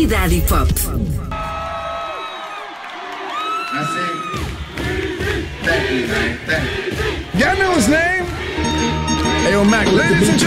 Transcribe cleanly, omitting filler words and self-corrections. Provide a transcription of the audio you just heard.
Cidade Hip Hop. Y'all know his name? Hey, yo, Mac, ladies and gentlemen.